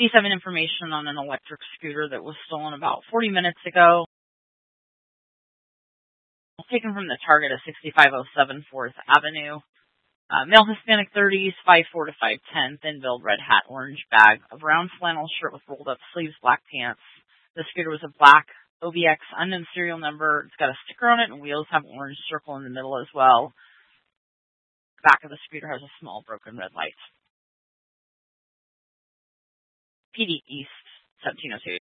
D7 information on an electric scooter that was stolen about 40 minutes ago. Taken from the target at 6507 4th Avenue. Male Hispanic 30s, 5'4" to 5'10", thin build, red hat, orange bag, a brown flannel shirt with rolled up sleeves, black pants. The scooter was a black OBX, unknown serial number. It's got a sticker on it, and wheels have an orange circle in the middle as well. The back of the scooter has a small broken red light. PD East, 1702.